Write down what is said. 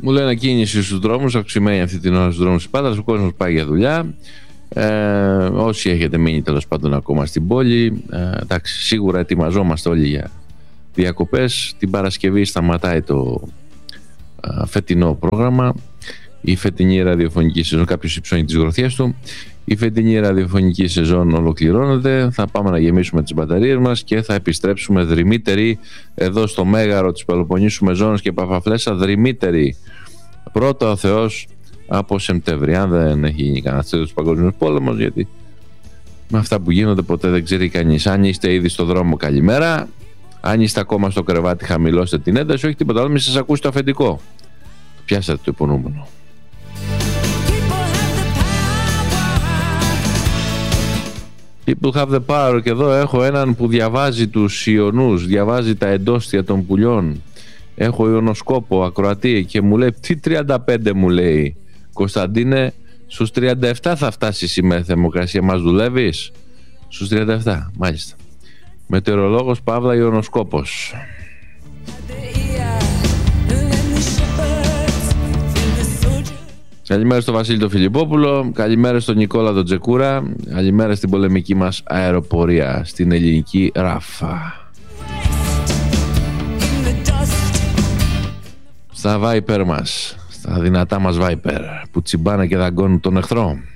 Μου λένε κίνηση στους δρόμους, αυξημένη αυτή την ώρα στους δρόμους της Πάτρας. Ο κόσμος πάει για δουλειά. Όσοι έχετε μείνει τέλος πάντων ακόμα στην πόλη, εντάξει, σίγουρα ετοιμαζόμαστε όλοι για διακοπές. Την Παρασκευή σταματάει το φετινό πρόγραμμα, η φετινή ραδιοφωνική σεζόν. Κάποιος υψώνει τις γροθιές του. Η φετινή ραδιοφωνική σεζόν ολοκληρώνεται. Θα πάμε να γεμίσουμε τις μπαταρίες μας και θα επιστρέψουμε δρυμύτεροι εδώ στο μέγαρο της Πελοποννήσου με Ζώνες και Παφαφλέσσα. Δρυμύτεροι, πρώτα ο Θεός, από Σεπτέμβρη. Αν δεν έχει γίνει κανένας τέτοιος παγκόσμιος πόλεμος, γιατί με αυτά που γίνονται ποτέ δεν ξέρει κανείς. Αν είστε ήδη στο δρόμο, καλημέρα. Αν είστε ακόμα στο κρεβάτι, χαμηλώστε την ένταση. Όχι τίποτα άλλο, μην σας ακούσει το αφεντικό. Πιάσατε το υπονοούμενο. People have the power. Και εδώ έχω έναν που διαβάζει τους ιονούς, διαβάζει τα εντόστια των πουλιών. Έχω ιονοσκόπο, ακροατή, και μου λέει, τι 35 μου λέει, Κωνσταντίνε, στους 37 θα φτάσει η μεθεμοκρασία. Μας δουλεύεις? Στους 37, μάλιστα. Μετεωρολόγος Παύλα Ιονοσκόπος. Καλημέρα στο Βασίλη τον Φιλιππόπουλο, καλημέρα στον Νικόλα τον Τζεκούρα, καλημέρα στην πολεμική μας αεροπορία, στην ελληνική ράφα. Στα Viper μας, στα δυνατά μας Viper που τσιμπάνε και δαγκώνουν τον εχθρό.